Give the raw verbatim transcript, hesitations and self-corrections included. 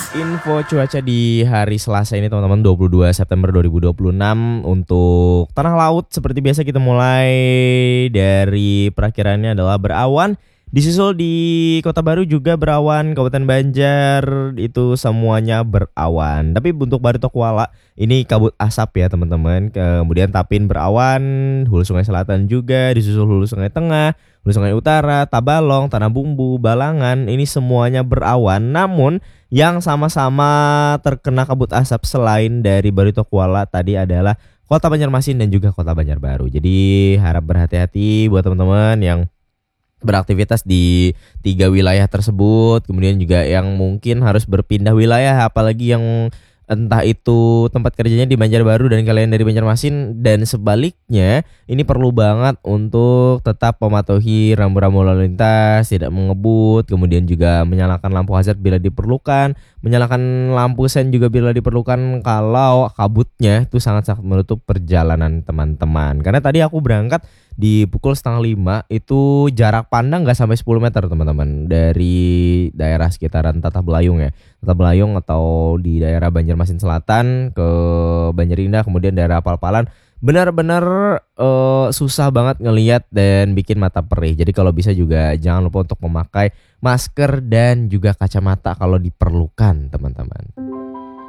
Info cuaca di hari Selasa ini teman-teman, dua puluh dua September dua ribu dua puluh enam. Untuk tanah laut seperti biasa kita mulai dari perakirannya adalah berawan. Disusul di Kota Baru juga berawan, Kabupaten Banjar itu semuanya berawan. Tapi untuk Barito Kuala ini kabut asap ya teman-teman. Kemudian Tapin berawan, Hulu Sungai Selatan juga, disusul Hulu Sungai Tengah, Hulu Sungai Utara, Tabalong, Tanah Bumbu, Balangan, ini semuanya berawan. Namun yang sama-sama terkena kabut asap selain dari Barito Kuala tadi adalah Kota Banjarmasin dan juga Kota Banjarbaru. Jadi harap berhati-hati buat teman-teman yang beraktivitas di tiga wilayah tersebut, kemudian juga yang mungkin harus berpindah wilayah, apalagi yang entah itu tempat kerjanya di Banjarbaru dan kalian dari Banjarmasin dan sebaliknya, ini perlu banget untuk tetap mematuhi rambu-rambu lalu lintas, tidak mengebut, kemudian juga menyalakan lampu hazard bila diperlukan, menyalakan lampu sen juga bila diperlukan kalau kabutnya itu sangat-sangat menutup perjalanan teman-teman. Karena tadi aku berangkat di pukul setengah lima, itu jarak pandang nggak sampai sepuluh meter teman-teman dari daerah sekitaran Tata Belayung ya, Tata Belayung atau di daerah Banjarmasin Selatan ke Banjarindah, kemudian daerah Pal-Palan. Benar-benar uh, susah banget ngelihat dan bikin mata perih. Jadi kalau bisa juga jangan lupa untuk memakai masker dan juga kacamata kalau diperlukan teman-teman.